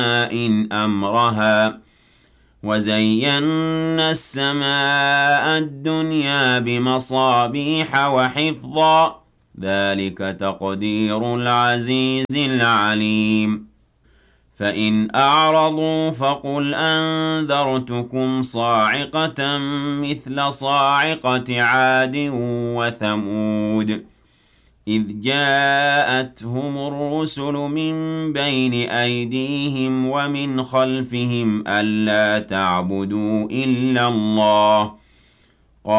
أمرها وزينا السماء الدنيا بمصابيح وحفظا ذلك تقدير العزيز العليم فإن أعرضوا فقل أنذرتكم صاعقة مثل صاعقة عاد وثمود إذ جاءتهم الرسل من بين أيديهم ومن خلفهم ألا تعبدوا إلا الله